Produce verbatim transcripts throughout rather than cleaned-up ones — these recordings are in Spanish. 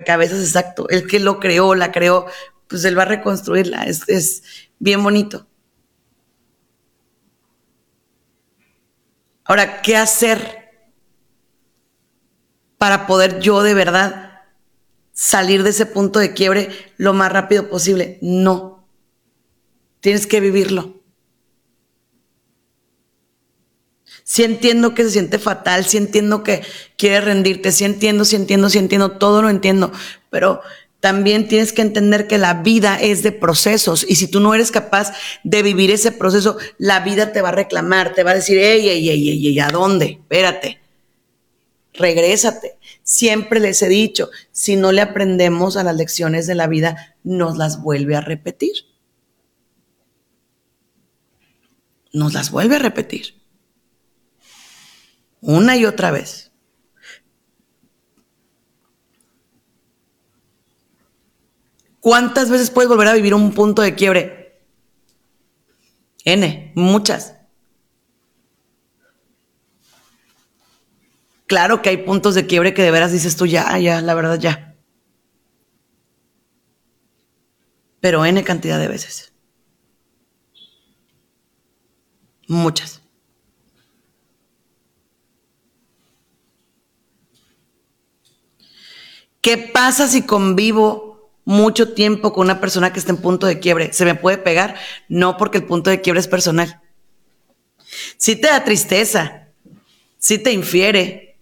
rompecabezas exacto. El que lo creó, la creó, pues él va a reconstruirla. Es, es bien bonito. Ahora, ¿qué hacer para poder yo de verdad salir de ese punto de quiebre lo más rápido posible? No. Tienes que vivirlo. Sí entiendo que se siente fatal, sí entiendo que quieres rendirte, sí entiendo, sí entiendo, sí entiendo, todo lo entiendo, pero también tienes que entender que la vida es de procesos y si tú no eres capaz de vivir ese proceso, la vida te va a reclamar, te va a decir, ey, ey, ey, ey, ey, ¿a dónde? Espérate, regrésate. Siempre les he dicho, si no le aprendemos a las lecciones de la vida, nos las vuelve a repetir. Nos las vuelve a repetir. Una y otra vez. ¿Cuántas veces puedes volver a vivir un punto de quiebre? N, muchas. Claro que hay puntos de quiebre que de veras dices tú, ya, ya, la verdad ya. Pero N cantidad de veces. Muchas. ¿Qué pasa si convivo mucho tiempo con una persona que está en punto de quiebre? ¿Se me puede pegar? No, porque el punto de quiebre es personal. Sí te da tristeza, sí te infiere,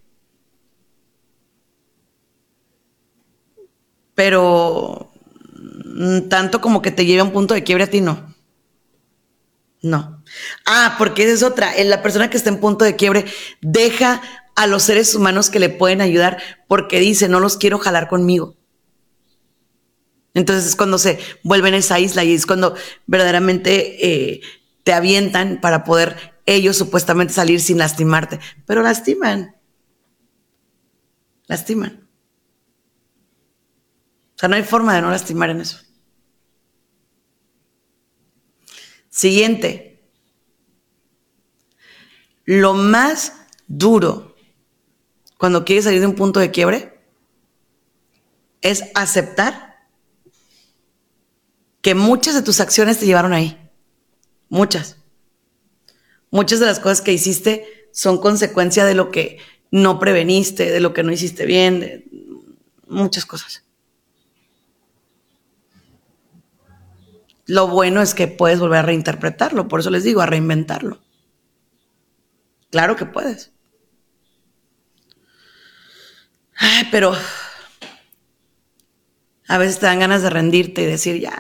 pero tanto como que te lleve a un punto de quiebre a ti, no. No. Ah, porque esa es otra. La persona que está en punto de quiebre deja a los seres humanos que le pueden ayudar porque dice, no los quiero jalar conmigo. Entonces es cuando se vuelven a esa isla y es cuando verdaderamente eh, te avientan para poder ellos supuestamente salir sin lastimarte. Pero lastiman. Lastiman. O sea, no hay forma de no lastimar en eso. Siguiente. Lo más duro cuando quieres salir de un punto de quiebre es aceptar que muchas de tus acciones te llevaron ahí. Muchas. Muchas de las cosas que hiciste son consecuencia de lo que no preveniste, de lo que no hiciste bien, de muchas cosas. Lo bueno es que puedes volver a reinterpretarlo, por eso les digo, a reinventarlo. Claro que puedes. Ay, pero a veces te dan ganas de rendirte y decir, ya.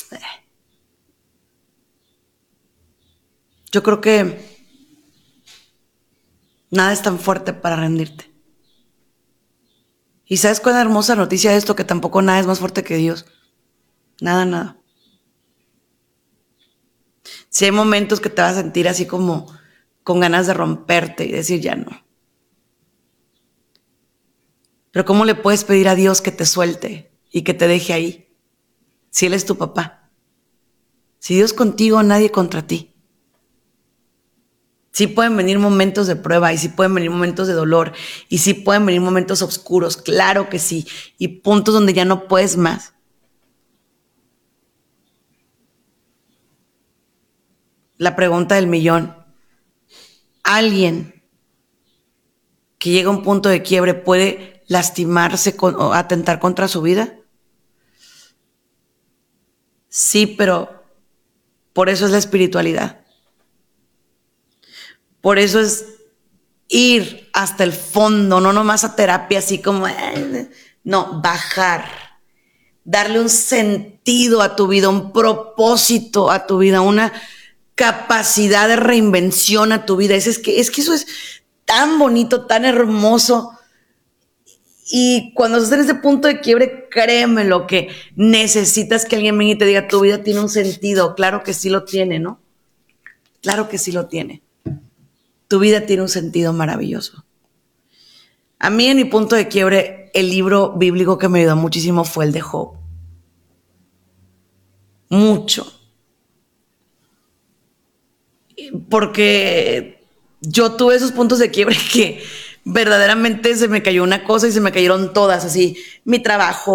Yo creo que nada es tan fuerte para rendirte. ¿Y sabes cuál es la hermosa noticia de esto? Que tampoco nada es más fuerte que Dios. Nada, nada. Si hay momentos que te vas a sentir así como con ganas de romperte y decir ya no. Pero ¿cómo le puedes pedir a Dios que te suelte y que te deje ahí? Si Él es tu papá. Si Dios contigo, nadie contra ti. Sí pueden venir momentos de prueba y sí pueden venir momentos de dolor y sí pueden venir momentos oscuros, claro que sí, y puntos donde ya no puedes más. La pregunta del millón. ¿Alguien que llega a un punto de quiebre puede lastimarse con, o atentar contra su vida? Sí, pero por eso es la espiritualidad. Por eso es ir hasta el fondo, no nomás a terapia así como, eh, no, bajar, darle un sentido a tu vida, un propósito a tu vida, una capacidad de reinvención a tu vida. Es, es, que, es que eso es tan bonito, tan hermoso. Y cuando estás en ese punto de quiebre, créeme lo que necesitas que alguien venga y te diga, tu vida tiene un sentido. Claro que sí lo tiene, ¿no? Claro que sí lo tiene. Tu vida tiene un sentido maravilloso. A mí, en mi punto de quiebre, el libro bíblico que me ayudó muchísimo fue el de Job. Mucho. Porque yo tuve esos puntos de quiebre que verdaderamente se me cayó una cosa y se me cayeron todas, así, mi trabajo,